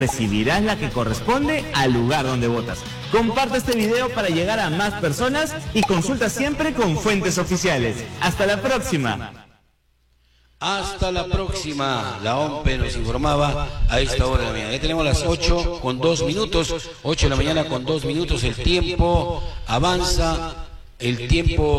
recibirás la que corresponde al lugar donde votas. Comparte este video para llegar a más personas y consulta siempre con fuentes oficiales. ¡Hasta la próxima! Hasta la próxima. La OMPE nos informaba a esta hora de la mañana. Ya tenemos las 8:02, 8 de la mañana con 2 minutos. El tiempo avanza, el tiempo